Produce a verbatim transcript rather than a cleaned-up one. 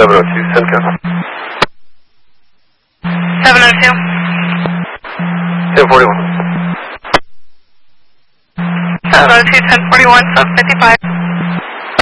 seven oh two, Simcoe. seven oh two. ten forty-one. seven oh two, ten forty-one, sub fifty-five.